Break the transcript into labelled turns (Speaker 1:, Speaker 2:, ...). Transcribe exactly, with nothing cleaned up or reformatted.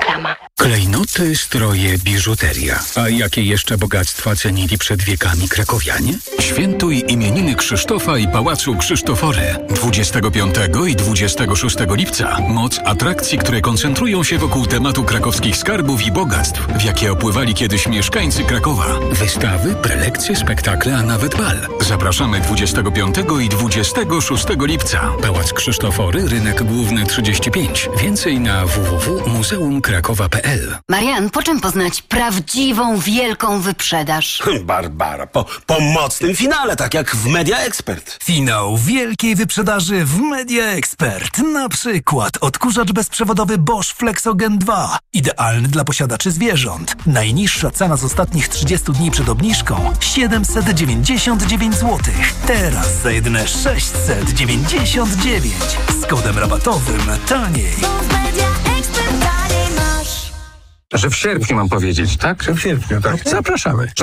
Speaker 1: Reklama.
Speaker 2: Klejnoty, stroje, biżuteria. A jakie jeszcze bogactwa cenili przed wiekami krakowianie? Świętuj imieniny Krzysztofa i Pałacu Krzysztofory. dwudziestego piątego i dwudziestego szóstego lipca. Moc atrakcji, które koncentrują się wokół tematu krakowskich skarbów i bogactw, w jakie opływali kiedyś mieszkańcy Krakowa. Wystawy, prelekcje, spektakle, a nawet bal. Zapraszamy dwudziestego piątego i dwudziestego szóstego lipca. Pałac Krzysztofory, rynek główny trzydzieści pięć. Więcej na w w w kropka muzeum krakowa kropka p l.
Speaker 3: Marian, po czym poznać prawdziwą, wielką wyprzedaż?
Speaker 4: Barbara, po, po mocnym finale, tak jak w Media Expert.
Speaker 5: Finał wielkiej wyprzedaży w Media Expert. Na przykład odkurzacz bezprzewodowy Bosch Flexogen dwa. Idealny dla posiadaczy zwierząt. Najniższa cena z ostatnich trzydziestu dni przed obniżką siedemset dziewięćdziesiąt dziewięć złotych. Teraz za jedyne sześćset dziewięćdziesiąt dziewięć. Z kodem rabatowym taniej.
Speaker 6: Że w sierpniu mam powiedzieć, tak?
Speaker 7: Że w sierpniu, tak.
Speaker 6: Zapraszamy.